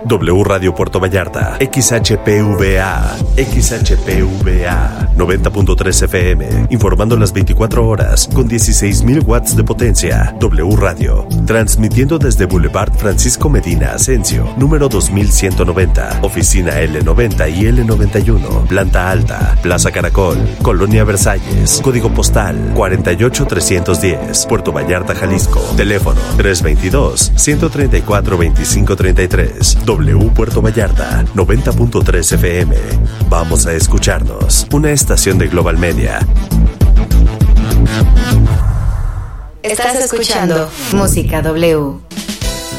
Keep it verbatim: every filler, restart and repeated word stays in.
W Radio Puerto Vallarta, X H P V A, X H P V A, noventa punto tres F M, informando las veinticuatro horas con dieciséis mil watts de potencia. W Radio, transmitiendo desde Boulevard Francisco Medina Asensio, número dos mil ciento noventa, oficina L noventa y L noventa y uno, planta alta, Plaza Caracol, Colonia Versalles, código postal cuarenta y ocho trescientos diez, Puerto Vallarta, Jalisco, teléfono tres veintidós, ciento treinta y cuatro, veinticinco treinta y tres. W Puerto Vallarta, noventa punto tres F M. Vamos a escucharnos. Una estación de Global Media. Estás escuchando Música W.